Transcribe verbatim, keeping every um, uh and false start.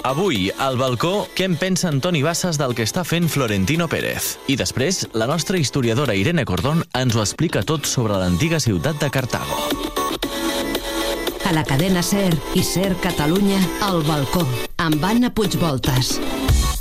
Avui, al balcó, què en pensa Antoni Bassas del que està fent Florentino Pérez? I després, la nostra historiadora Irene Cordón ens ho explica tot sobre l'antiga ciutat de Cartago. A la cadena SER i SER Catalunya, al balcó, amb Anna Puigvoltas.